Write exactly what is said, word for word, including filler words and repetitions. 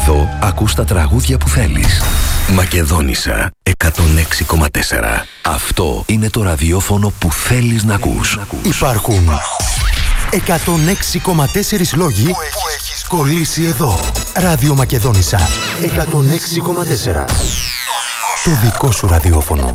Εδώ ακούς τα τραγούδια που θέλεις. Μακεδόνισσα εκατόν έξι κόμμα τέσσερα. Αυτό είναι το ραδιόφωνο που θέλεις να ακούς. Υπάρχουν εκατόν έξι κόμμα τέσσερα λόγοι που έχεις κολλήσει εδώ. Ράδιο Μακεδόνισσα εκατόν έξι κόμμα τέσσερα. Το δικό σου ραδιόφωνο.